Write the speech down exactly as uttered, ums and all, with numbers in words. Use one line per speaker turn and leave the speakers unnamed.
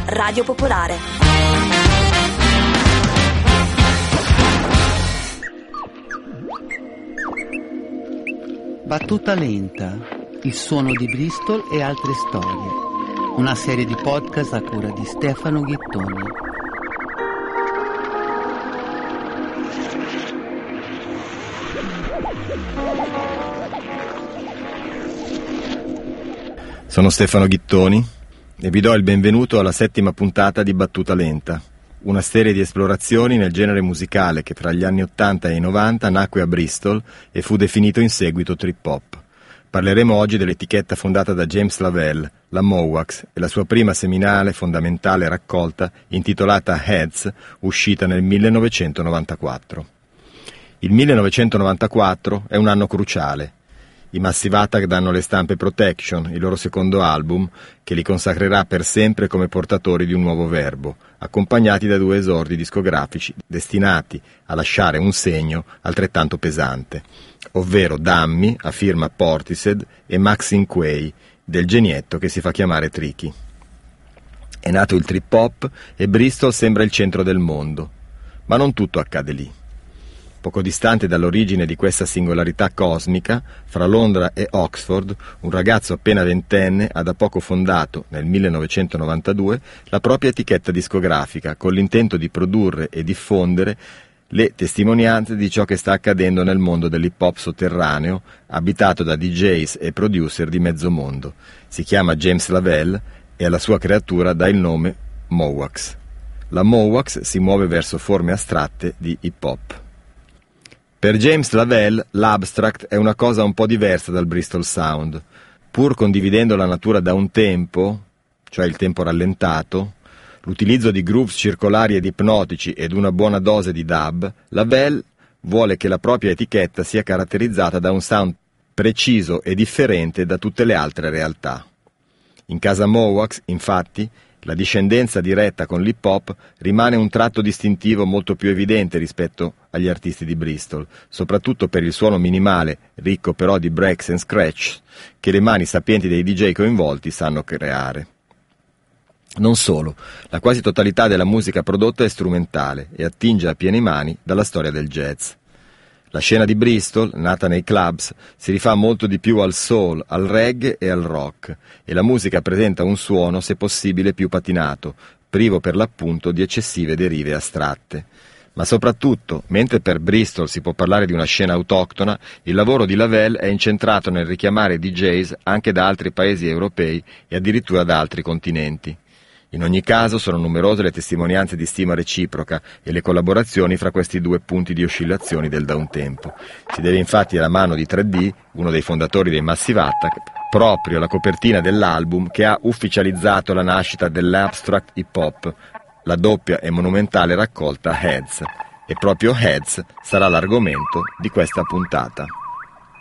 Radio Popolare.
Battuta lenta, il suono di Bristol e altre storie. Una serie di podcast a cura di Stefano Ghittoni.
Sono Stefano Ghittoni e vi do il benvenuto alla settima puntata di Battuta lenta, una serie di esplorazioni nel genere musicale che tra gli anni ottanta e i novanta nacque a Bristol e fu definito in seguito trip hop. Parleremo oggi dell'etichetta fondata da James Lavelle, la Mowax, e la sua prima seminale fondamentale raccolta intitolata Heads, uscita nel millenovecentonovantaquattro. Il millenovecentonovantaquattro è un anno cruciale. I Massive Attack danno le stampe Protection, il loro secondo album, che li consacrerà per sempre come portatori di un nuovo verbo, accompagnati da due esordi discografici destinati a lasciare un segno altrettanto pesante, ovvero Dammi, a firma Portishead, e Maxine Quay, del genietto che si fa chiamare Tricky. È nato il trip hop e Bristol sembra il centro del mondo, ma non tutto accade lì. Poco distante dall'origine di questa singolarità cosmica, fra Londra e Oxford, un ragazzo appena ventenne ha da poco fondato, nel millenovecentonovantadue, la propria etichetta discografica, con l'intento di produrre e diffondere le testimonianze di ciò che sta accadendo nel mondo dell'hip hop sotterraneo, abitato da D Js e producer di mezzo mondo. Si chiama James Lavelle e alla sua creatura dà il nome Mowax. La Mowax si muove verso forme astratte di hip hop. Per James Lavelle l'abstract è una cosa un po' diversa dal Bristol Sound. Pur condividendo la natura da un tempo, cioè il tempo rallentato, l'utilizzo di grooves circolari ed ipnotici ed una buona dose di dub, Lavelle vuole che la propria etichetta sia caratterizzata da un sound preciso e differente da tutte le altre realtà. In casa Mowax, infatti, la discendenza diretta con l'hip hop rimane un tratto distintivo molto più evidente rispetto agli artisti di Bristol, soprattutto per il suono minimale, ricco però di breaks and scratch, che le mani sapienti dei D J coinvolti sanno creare. Non solo, la quasi totalità della musica prodotta è strumentale e attinge a piene mani dalla storia del jazz. La scena di Bristol, nata nei clubs, si rifà molto di più al soul, al reggae e al rock, e la musica presenta un suono, se possibile, più patinato, privo per l'appunto di eccessive derive astratte. Ma soprattutto, mentre per Bristol si può parlare di una scena autoctona, il lavoro di Lavelle è incentrato nel richiamare D Js anche da altri paesi europei e addirittura da altri continenti. In ogni caso sono numerose le testimonianze di stima reciproca e le collaborazioni fra questi due punti di oscillazioni del da un tempo. Si deve infatti alla mano di tre D, uno dei fondatori dei Massive Attack, proprio la copertina dell'album che ha ufficializzato la nascita dell'abstract hip hop, la doppia e monumentale raccolta Heads. E proprio Heads sarà l'argomento di questa puntata.